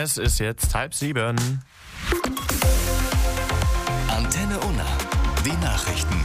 Es ist jetzt 6:30. Antenne Unna. Die Nachrichten.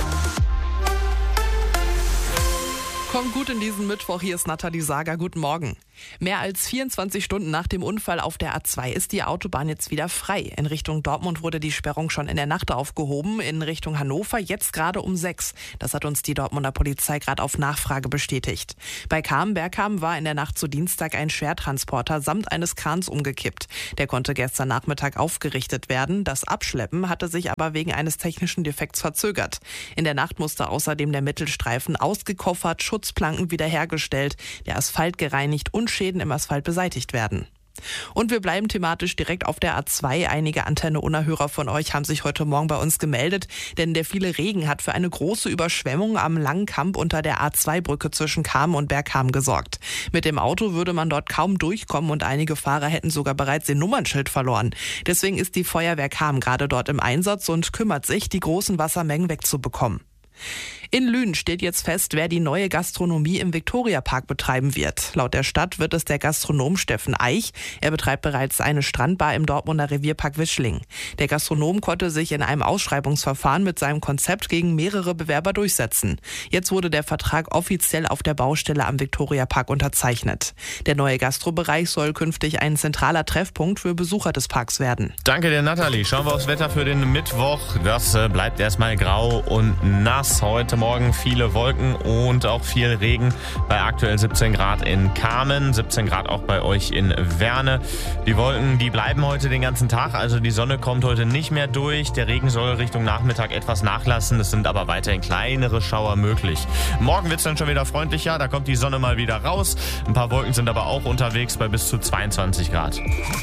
Kommt gut in diesen Mittwoch, hier ist Nathalie Sager, guten Morgen. Mehr als 24 Stunden nach dem Unfall auf der A2 ist die Autobahn jetzt wieder frei. In Richtung Dortmund wurde die Sperrung schon in der Nacht aufgehoben, in Richtung Hannover jetzt gerade um 6. Das hat uns die Dortmunder Polizei gerade auf Nachfrage bestätigt. Bei Bergham war in der Nacht zu Dienstag ein Schwertransporter samt eines Krans umgekippt. Der konnte gestern Nachmittag aufgerichtet werden. Das Abschleppen hatte sich aber wegen eines technischen Defekts verzögert. In der Nacht musste außerdem der Mittelstreifen ausgekoffert, Schutzplanken wiederhergestellt, der Asphalt gereinigt und Schäden im Asphalt beseitigt werden. Und wir bleiben thematisch direkt auf der A2. Einige Antenne Unna-Hörer von euch haben sich heute Morgen bei uns gemeldet, denn der viele Regen hat für eine große Überschwemmung am Langen Kamp unter der A2-Brücke zwischen Cham und Bergham gesorgt. Mit dem Auto würde man dort kaum durchkommen und einige Fahrer hätten sogar bereits den Nummernschild verloren. Deswegen ist die Feuerwehr Cham gerade dort im Einsatz und kümmert sich, die großen Wassermengen wegzubekommen. In Lünen steht jetzt fest, wer die neue Gastronomie im Viktoriapark betreiben wird. Laut der Stadt wird es der Gastronom Steffen Eich. Er betreibt bereits eine Strandbar im Dortmunder Revierpark Wischling. Der Gastronom konnte sich in einem Ausschreibungsverfahren mit seinem Konzept gegen mehrere Bewerber durchsetzen. Jetzt wurde der Vertrag offiziell auf der Baustelle am Viktoriapark unterzeichnet. Der neue Gastrobereich soll künftig ein zentraler Treffpunkt für Besucher des Parks werden. Danke dir, Nathalie. Schauen wir aufs Wetter für den Mittwoch. Das bleibt erstmal grau und nass. Heute Morgen viele Wolken und auch viel Regen bei aktuell 17 Grad in Kamen, 17 Grad auch bei euch in Werne. Die Wolken, die bleiben heute den ganzen Tag, also die Sonne kommt heute nicht mehr durch. Der Regen soll Richtung Nachmittag etwas nachlassen, es sind aber weiterhin kleinere Schauer möglich. Morgen wird es dann schon wieder freundlicher, da kommt die Sonne mal wieder raus. Ein paar Wolken sind aber auch unterwegs bei bis zu 22 Grad.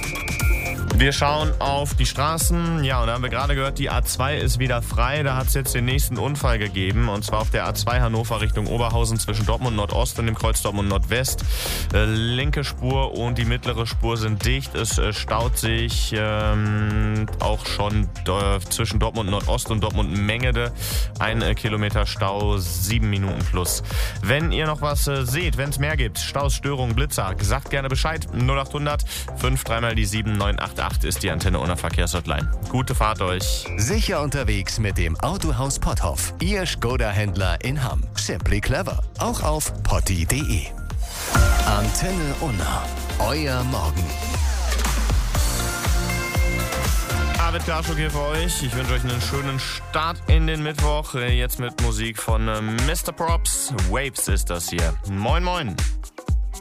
Wir schauen auf die Straßen. Ja, und da haben wir gerade gehört, die A2 ist wieder frei. Da hat es jetzt den nächsten Unfall gegeben. Und zwar auf der A2 Hannover Richtung Oberhausen zwischen Dortmund Nordost und dem Kreuz Dortmund Nordwest. Linke Spur und die mittlere Spur sind dicht. Es staut sich auch schon zwischen Dortmund Nordost und Dortmund Mengede. 1 Kilometer Stau, 7 Minuten plus. Wenn ihr noch was seht, wenn es mehr gibt, Staus, Störungen, Blitzer, sagt gerne Bescheid. 0800 5 3 mal die 7 988 ist die Antenne Unna Verkehrshotline. Gute Fahrt euch. Sicher unterwegs mit dem Autohaus Potthoff. Ihr Skoda-Händler in Hamm. Simply clever. Auch auf potti.de. Antenne Unna. Euer Morgen. David Karschuk hier für euch. Ich wünsche euch einen schönen Start in den Mittwoch. Jetzt mit Musik von Mr. Props. Waves ist das hier. Moin, moin.